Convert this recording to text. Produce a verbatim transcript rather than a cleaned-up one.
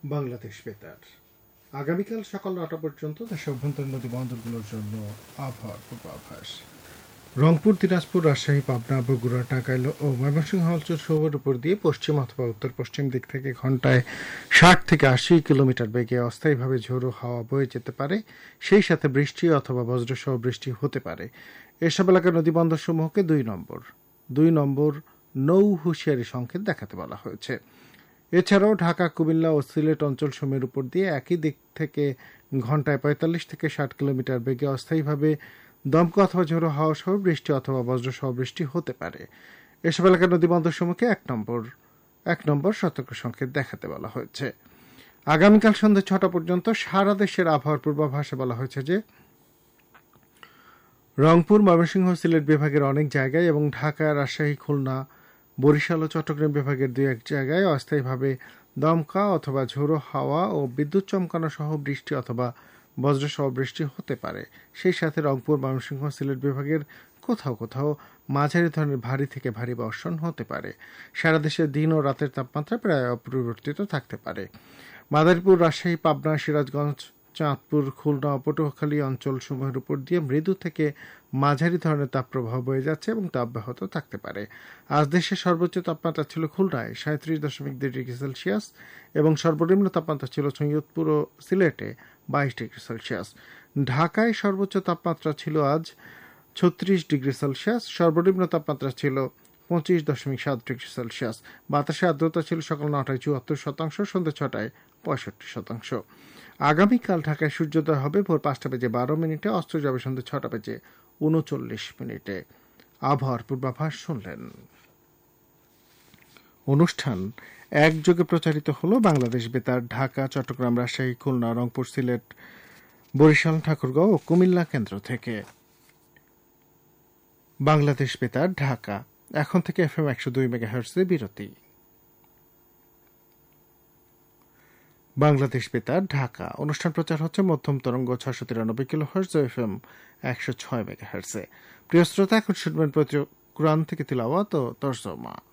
বাংলাদেশ বেতার আগামীকাল সকাল নটা পর্যন্ত দেশের অভ্যন্তরীণ নদী বন্দরগুলোর জন্য আবহাওয়ার পূর্বাভাস। রংপুর, দিনাজপুর, রাজশাহী, পাবনা, বগুড়া, টাঙ্গাইল ও ময়মনসিংহ অঞ্চল সমূহের উপর দিয়ে পশ্চিম অথবা উত্তর পশ্চিম দিক থেকে ঘন্টায় ষাট থেকে আশি কিলোমিটার বেগে অস্থায়ীভাবে ঝোড়ো হাওয়া বয়ে যেতে পারে। সেই সাথে বৃষ্টি অথবা বজ্রসহ বৃষ্টি হতে পারে। এসব এলাকার নদী বন্দর সমূহকে দুই নম্বর দুই নম্বর নৌ হুঁশিয়ারি সংকেত দেখাতে বলা হয়েছে। এছাড়াও ঢাকা, কুমিল্লা ও সিলেট অঞ্চল সমূহের উপর দিয়ে একই দিক থেকে ঘন্টায় পঁয়তাল্লিশ থেকে ষাট কিলোমিটার বেগে অস্থায়ীভাবে দমকা অথবা ঝোড়ো হাওয়া সহ বৃষ্টি অথবা বজ্রসহ বৃষ্টি হতে পারে। এসব এলাকার নদী বন্দর সমূহকে এক নম্বর এক নম্বর সতর্ক সংকেত দেখাতে বলা হয়েছে। আগামীকাল সন্ধ্যা ছটা পর্যন্ত সারা দেশের আবহাওয়ার পূর্বাভাসে বলা হয়েছে যে রংপুর, ময়মনসিংহ, সিলেট বিভাগের অনেক জায়গায় এবং ঢাকা, রাজশাহী, খুলনা, বরিশাল ও চট্টগ্রাম বিভাগের দুই এক জায়গায় অস্থায়ীভাবে দমকা অথবা ঝোড়ো হাওয়া ও বিদ্যুৎ চমকানো সহ বৃষ্টি অথবা বজ্রসহ বৃষ্টি হতে পারে। সেই সাথে রংপুর, ময়মনসিংহ, সিলেট বিভাগের কোথাও কোথাও মাঝারি ধরনের ভারী থেকে ভারী বর্ষণ হতে পারে। সারা দেশে দিন ও রাতের তাপমাত্রা প্রায় অপরিবর্তিত থাকতে পারে। মাদারীপুর, রাজশাহী, পাবনা, সিরাজগঞ্জ, চাঁদপুর, খুলনা ও পটুয়াখালী অঞ্চল সমূহের উপর দিয়ে মৃদু থেকে মাঝারি ধরনের তাপপ্রবাহ বয়ে যাচ্ছে এবং তা অব্যাহত থাকতে পারে। আজ দেশের সর্বোচ্চ তাপমাত্রা ছিল খুলনায় সাঁত্রিশ দশমিক দুই ডিগ্রি সেলসিয়াস এবং সর্বনিম্ন তাপমাত্রা ছিল সৈয়দপুর ও সিলেটে বাইশ ডিগ্রি সেলসিয়াস। ঢাকায় সর্বোচ্চ তাপমাত্রা ছিল আজ ছত্রিশ ডিগ্রি সেলসিয়াস, সর্বনিম্ন তাপমাত্রা ছিল পঁচিশ দশমিক সাত ডিগ্রি সেলসিয়াস। বাতাসে আর্দ্রতা ছিল সকাল নটায় চুয়াত্তর শতাংশ, সন্ধ্যা ছটায় পঁয়ষট্টি শতাংশ। আগামীকাল ঢাকায় সূর্যোদয় হবে ভোর পাঁচটা বেজে বারো মিনিটে, অস্ত যাবে সন্ধ্যা ছটা বেজে উনচল্লিশ মিনিটে। আবহাওয়ার পূর্বাভাস শুনলেন। অনুষ্ঠান একযোগে প্রচারিত হল বাংলাদেশ বেতার ঢাকা, চট্টগ্রাম, রাজশাহী, খুলনা, রংপুর, সিলেট, বরিশাল, ঠাকুরগাঁও ও কুমিল্লা কেন্দ্র থেকে। বাংলাদেশ বেতার ঢাকা এখন থেকে এফ এম একশো দুই মেগাহার্টজে বিরতি। বাংলাদেশ বেতার ঢাকা অনুষ্ঠান প্রচার হচ্ছে মধ্যম তরঙ্গ ছয়শো তিরানব্বই কিলো হার্টজ, এফ এম একশো ছয় মেগাহার্টজে। প্রিয় শ্রোতা, এখন শুনবেন কোরআন থেকে তিলাওয়াত ও তরজমা।